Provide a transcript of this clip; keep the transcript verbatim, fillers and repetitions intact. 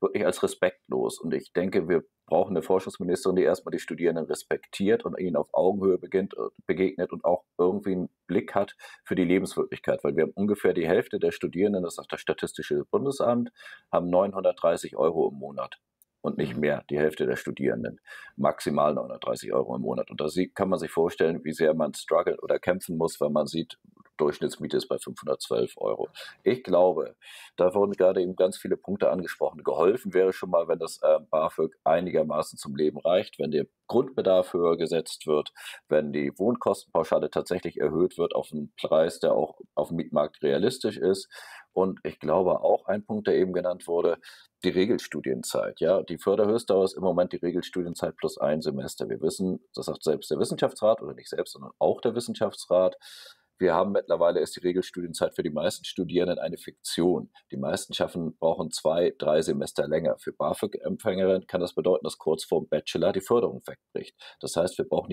wirklich als respektlos. Und ich denke, wir brauchen eine Forschungsministerin, die erstmal die Studierenden respektiert und ihnen auf Augenhöhe beginnt, äh, begegnet und auch irgendwie einen Blick hat für die Lebenswirklichkeit. Weil wir haben ungefähr die Hälfte der Studierenden, das sagt das Statistische Bundesamt, haben neunhundertdreißig Euro im Monat und nicht Mhm. mehr, die Hälfte der Studierenden. Maximal neunhundertdreißig Euro im Monat. Und da sieht, kann man sich vorstellen, wie sehr man struggelt oder kämpfen muss, wenn man sieht, Durchschnittsmiete ist bei fünfhundertzwölf Euro. Ich glaube, da wurden gerade eben ganz viele Punkte angesprochen. Geholfen wäre schon mal, wenn das äh, BAföG einigermaßen zum Leben reicht, wenn der Grundbedarf höher gesetzt wird, wenn die Wohnkostenpauschale tatsächlich erhöht wird auf einen Preis, der auch auf dem Mietmarkt realistisch ist. Und ich glaube auch ein Punkt, der eben genannt wurde, die Regelstudienzeit. Ja, die Förderhöchstdauer ist im Moment die Regelstudienzeit plus ein Semester. Wir wissen, das sagt selbst der Wissenschaftsrat oder nicht selbst, sondern auch der Wissenschaftsrat. Wir haben mittlerweile ist die Regelstudienzeit für die meisten Studierenden eine Fiktion. Die meisten schaffen, brauchen zwei, drei Semester länger. Für BAföG-Empfängerinnen kann das bedeuten, dass kurz vor dem Bachelor die Förderung wegbricht. Das heißt, wir brauchen